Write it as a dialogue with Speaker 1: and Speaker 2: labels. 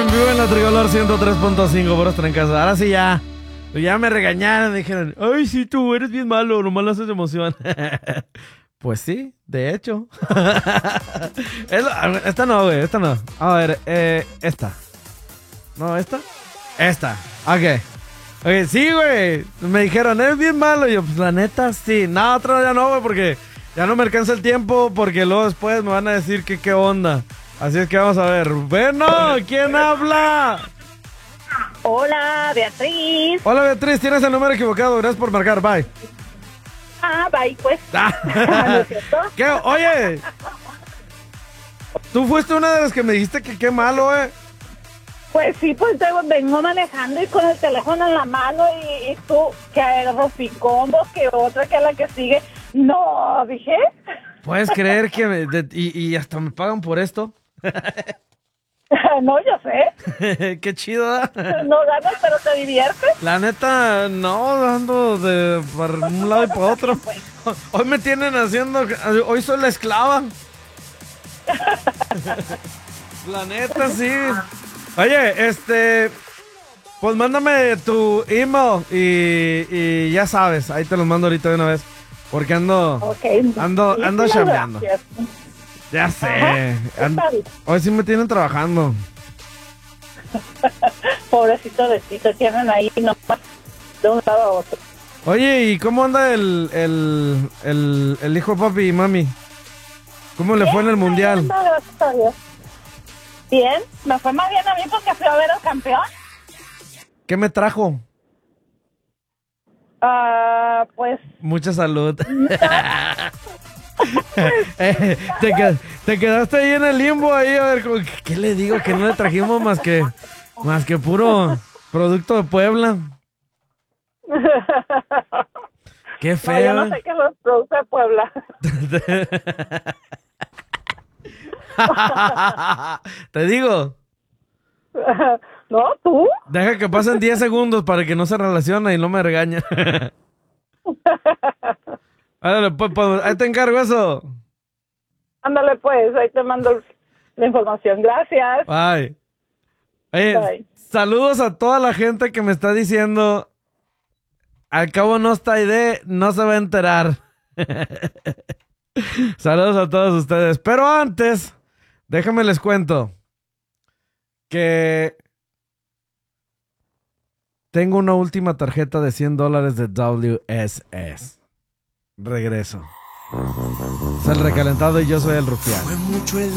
Speaker 1: en vivo en la Tricolor 103.5 por estar en casa. Ahora sí ya. Ya me regañaron, me dijeron, ay, sí, tú eres bien malo, nomás lo haces de emoción. Pues sí, de hecho. Esta no, güey, esta no. A ver, esta. ¿No, esta? Esta. Ok. Ok, sí, güey. Me dijeron, eres bien malo. Y yo, pues la neta, sí. No, otra ya no, güey, porque ya no me alcanza el tiempo, porque luego después me van a decir que qué onda. Así es que vamos a ver. Bueno, ¿quién habla?
Speaker 2: Hola, Beatriz.
Speaker 1: Hola, Beatriz, tienes el número equivocado. Gracias por marcar, bye.
Speaker 2: Bye, pues. ¿No es cierto?
Speaker 1: ¿Qué? Oye, tú fuiste una de las que me dijiste que qué malo,
Speaker 2: Pues sí, pues vengo manejando y con el teléfono en la mano y tú, que agarro picombo, que otra, que la que sigue. No, dije.
Speaker 1: ¿Puedes creer que y hasta me pagan por esto?
Speaker 2: No, yo sé.
Speaker 1: Qué chido, ¿eh?
Speaker 2: No ganas, pero te diviertes.
Speaker 1: La neta, no, ando de para un lado y para otro. Hoy me tienen haciendo, hoy soy la esclava. La neta, sí. Oye, pues mándame tu email y ya sabes, ahí te los mando ahorita de una vez. Porque ando chambeando. Ya sé. Hoy sí me tienen trabajando.
Speaker 2: Pobrecito de ti, te tienen ahí nomás de un lado a otro.
Speaker 1: Oye, ¿y cómo anda el hijo de papi y mami? ¿Cómo le fue en el mundial?
Speaker 2: Gracias a Dios. Bien, me fue más bien a mí porque fui a ver al campeón.
Speaker 1: ¿Qué me trajo?
Speaker 2: Pues...
Speaker 1: Mucha salud. Te quedaste ahí en el limbo ahí, a ver, ¿qué le digo? Que no le trajimos más que puro producto de Puebla. Qué feo.
Speaker 2: No, yo no sé qué los produce Puebla.
Speaker 1: Te digo.
Speaker 2: ¿No? ¿Tú?
Speaker 1: Deja que pasen 10 segundos para que no se relacione y no me regañe. Ándale, pues, ahí te encargo eso.
Speaker 2: Ándale, pues, ahí te mando la información. Gracias.
Speaker 1: Bye. Oye,
Speaker 2: Bye.
Speaker 1: Saludos a toda la gente que me está diciendo, al cabo no está ID, no se va a enterar. Saludos a todos ustedes. Pero antes, déjame les cuento que tengo una última tarjeta de $100 de WSS. Regreso. Es el recalentado y yo soy el rufián.